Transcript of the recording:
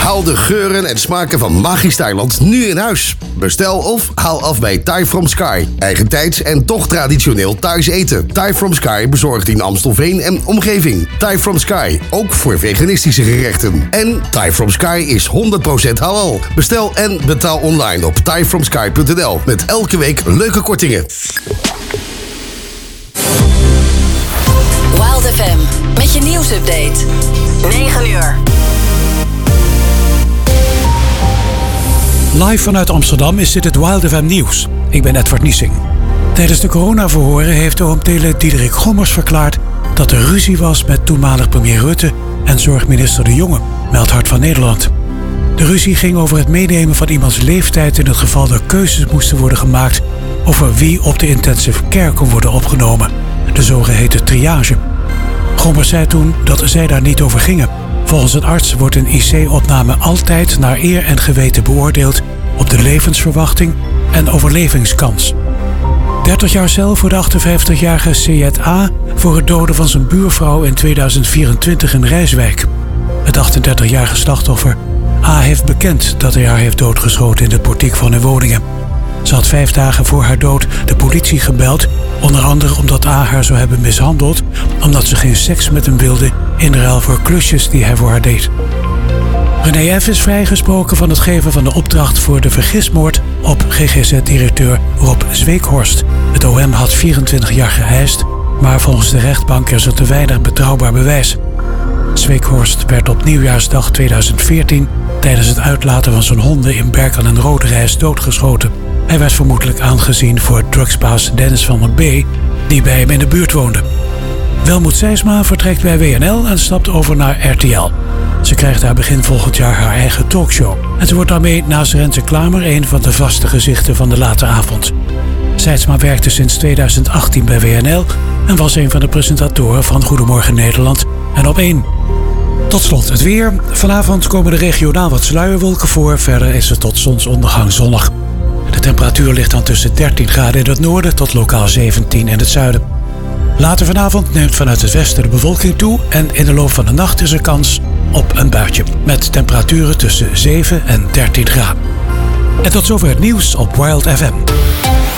Haal de geuren en smaken van magisch Thailand nu in huis. Bestel of haal af bij Thai From Sky. Eigentijds en toch traditioneel thuis eten. Thai From Sky bezorgt in Amstelveen en omgeving. Thai From Sky, ook voor veganistische gerechten. En Thai From Sky is 100% halal. Bestel en betaal online op thaifromsky.nl. Met elke week leuke kortingen. Wild FM met je nieuwsupdate. 9 uur. Live vanuit Amsterdam is dit het Wild FM nieuws. Ik ben Edward Niesing. Tijdens de coronaverhoren heeft OM-tele Diederik Gommers verklaard dat er ruzie was met toenmalig premier Rutte en zorgminister De Jonge, meldt Hart van Nederland. De ruzie ging over het meenemen van iemands leeftijd in het geval er keuzes moesten worden gemaakt over wie op de intensive care kon worden opgenomen, de zogeheten triage. Gommers zei toen dat zij daar niet over gingen. Volgens een arts wordt een IC-opname altijd naar eer en geweten beoordeeld op de levensverwachting en overlevingskans. 30 jaar cel voor de 58-jarige Syed A. voor het doden van zijn buurvrouw in 2024 in Rijswijk. Het 38-jarige slachtoffer A. heeft bekend dat hij haar heeft doodgeschoten in het portiek van hun woningen. Ze had 5 dagen voor haar dood de politie gebeld, onder andere omdat A. haar zou hebben mishandeld, omdat ze geen seks met hem wilde in ruil voor klusjes die hij voor haar deed. René F. is vrijgesproken van het geven van de opdracht voor de vergismoord op GGZ-directeur Rob Zweekhorst. Het OM had 24 jaar geëist, maar volgens de rechtbank is er te weinig betrouwbaar bewijs. Zweekhorst werd op nieuwjaarsdag 2014 tijdens het uitlaten van zijn honden in Berkel en Roderijs doodgeschoten. Hij werd vermoedelijk aangezien voor drugsbaas Dennis van der B., die bij hem in de buurt woonde. Welmoed Sijsma vertrekt bij WNL en stapt over naar RTL. Ze krijgt daar begin volgend jaar haar eigen talkshow. En ze wordt daarmee naast Renze Klamer een van de vaste gezichten van de late avond. Sijsma werkte sinds 2018 bij WNL en was een van de presentatoren van Goedemorgen Nederland en Op1. Tot slot het weer. Vanavond komen er regionaal wat sluierwolken voor. Verder is het tot zonsondergang zonnig. De temperatuur ligt dan tussen 13 graden in het noorden tot lokaal 17 in het zuiden. Later vanavond neemt vanuit het westen de bewolking toe en in de loop van de nacht is er kans op een buitje. Met temperaturen tussen 7 en 13 graden. En tot zover het nieuws op Wild FM.